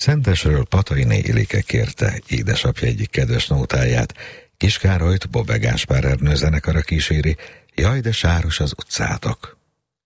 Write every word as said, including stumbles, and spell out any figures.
Szentesről Patainé Ilike kérte édesapja egyik kedves nótáját, Kiskárolyt Bobbe Gáspár Ernő zenekara kíséri, Jaj, de sáros az utcátok.